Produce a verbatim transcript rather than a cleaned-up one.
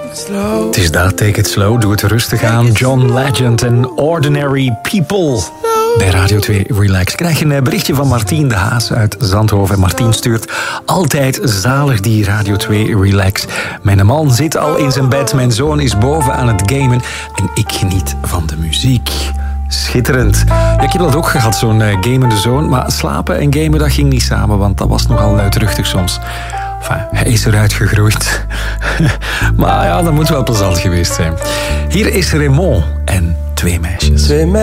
Het is dat, take it slow, doe het rustig aan. John Legend en Ordinary People. Bij Radio twee Relax. Ik krijg een berichtje van Martien de Haas uit Zandhoven. Martien stuurt altijd zalig die Radio twee Relax. Mijn man zit al in zijn bed, mijn zoon is boven aan het gamen en ik geniet van de muziek. Schitterend. Ja, ik heb dat ook gehad, zo'n uh, gamende zoon. Maar slapen en gamen, dat ging niet samen, want dat was nogal luidruchtig soms. Enfin, hij is eruit gegroeid. Maar ja, dat moet wel plezant geweest zijn. Hier is Raymond en twee meisjes. Twee meisjes.